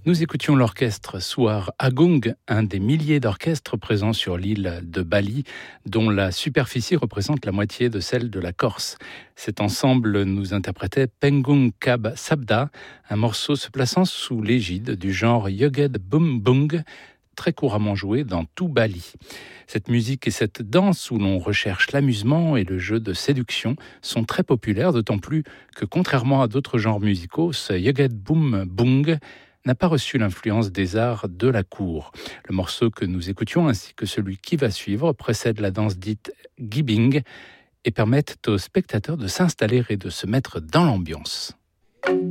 Nous écoutions l'orchestre Suar Agung, un des milliers d'orchestres présents sur l'île de Bali, dont la superficie représente la moitié de celle de la Corse. Cet ensemble nous interprétait Pengung Kab Sabda, un morceau se plaçant sous l'égide du genre Yoged Bum Bung, très couramment joué dans tout Bali. Cette musique et cette danse où l'on recherche l'amusement et le jeu de séduction sont très populaires, d'autant plus que contrairement à d'autres genres musicaux, ce Yoged Bum Bung n'a pas reçu l'influence des arts de la cour. Le morceau que nous écoutions ainsi que celui qui va suivre précèdent la danse dite Gibing et permettent aux spectateurs de s'installer et de se mettre dans l'ambiance.